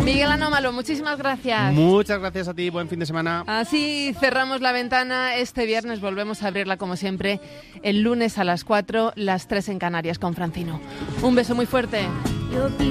Miguel Anómalo, muchísimas gracias. Muchas gracias a ti, buen fin de semana. Así cerramos la ventana este viernes, volvemos a abrirla como siempre el lunes a las 4, las 3 en Canarias con Francino. Un beso muy fuerte.